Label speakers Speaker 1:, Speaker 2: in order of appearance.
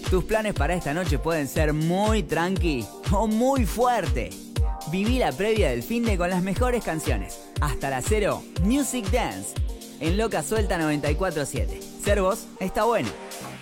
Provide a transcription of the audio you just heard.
Speaker 1: Tus planes para esta noche pueden ser muy tranqui o muy fuerte. Viví la previa del finde con las mejores canciones. Hasta las 0, Music Dance. En Loca Suelta 94.7. Ser vos está bueno.